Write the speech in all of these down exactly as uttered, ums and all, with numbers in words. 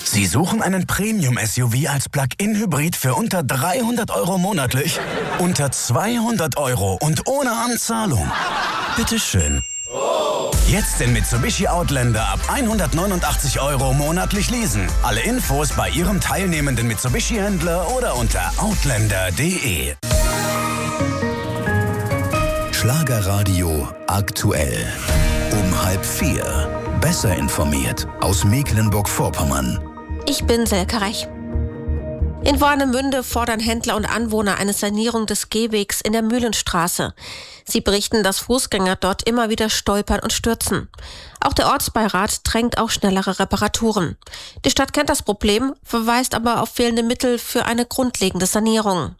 Sie suchen einen Premium-S U V als Plug-in-Hybrid für unter dreihundert Euro monatlich? Unter zweihundert Euro und ohne Anzahlung? Bitteschön. Jetzt den Mitsubishi Outlander ab hundertneunundachtzig Euro monatlich leasen. Alle Infos bei Ihrem teilnehmenden Mitsubishi-Händler oder unter outlander punkt de. Schlagerradio aktuell. Um halb vier. Besser informiert aus Mecklenburg-Vorpommern. Ich bin Selke Rech. In Warnemünde fordern Händler und Anwohner eine Sanierung des Gehwegs in der Mühlenstraße. Sie berichten, dass Fußgänger dort immer wieder stolpern und stürzen. Auch der Ortsbeirat drängt auf schnellere Reparaturen. Die Stadt kennt das Problem, verweist aber auf fehlende Mittel für eine grundlegende Sanierung.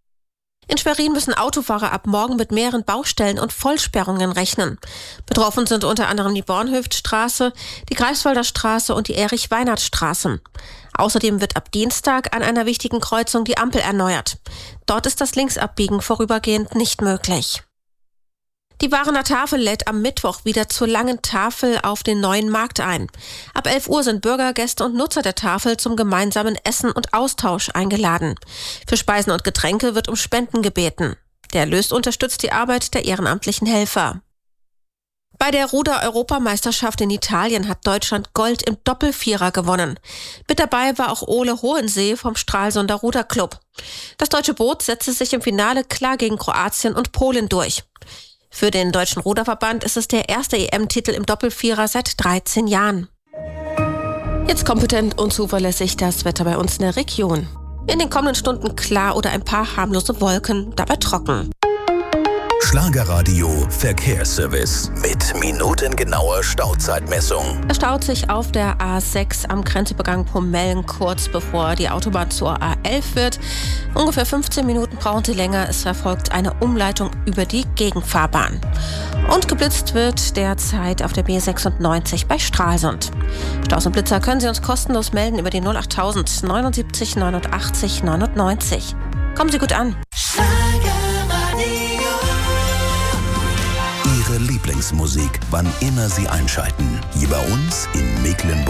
In Schwerin müssen Autofahrer ab morgen mit mehreren Baustellen und Vollsperrungen rechnen. Betroffen sind unter anderem die Bornhöftstraße, die Greifswalder Straße und die Erich-Weinert-Straße. Außerdem wird ab Dienstag an einer wichtigen Kreuzung die Ampel erneuert. Dort ist das Linksabbiegen vorübergehend nicht möglich. Die Warener Tafel lädt am Mittwoch wieder zur langen Tafel auf den neuen Markt ein. Ab elf Uhr sind Bürger, Gäste und Nutzer der Tafel zum gemeinsamen Essen und Austausch eingeladen. Für Speisen und Getränke wird um Spenden gebeten. Der Erlös unterstützt die Arbeit der ehrenamtlichen Helfer. Bei der Ruder-Europameisterschaft in Italien hat Deutschland Gold im Doppelvierer gewonnen. Mit dabei war auch Ole Hohensee vom Stralsunder Ruderclub. Das deutsche Boot setzte sich im Finale klar gegen Kroatien und Polen durch. Für den Deutschen Ruderverband ist es der erste E M-Titel im Doppelvierer seit dreizehn Jahren. Jetzt kompetent und zuverlässig das Wetter bei uns in der Region. In den kommenden Stunden klar oder ein paar harmlose Wolken, dabei trocken. Schlagerradio Verkehrsservice mit minutengenauer Stauzeitmessung. Es staut sich auf der A sechs am Grenzübergang Pomellen kurz bevor die Autobahn zur A elf wird. Ungefähr fünfzehn Minuten brauchen Sie länger. Es erfolgt eine Umleitung über die Gegenfahrbahn. Und geblitzt wird derzeit auf der B sechsundneunzig bei Stralsund. Staus und Blitzer können Sie uns kostenlos melden über die null achttausend neunundsiebzig neunundachtzig neunundneunzig. Kommen Sie gut an. Ihre Lieblingsmusik, wann immer Sie einschalten. Hier bei uns in Mecklenburg.